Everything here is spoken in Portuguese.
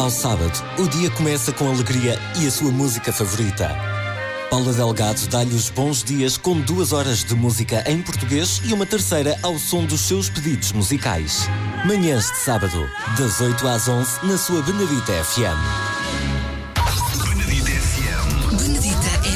Ao sábado, o dia começa com alegria e a sua música favorita. Paula Delgado dá-lhe os bons dias com 2 horas de música em português e uma terceira ao som dos seus pedidos musicais. Manhãs de sábado, das 8 às 11, na sua Benavita FM.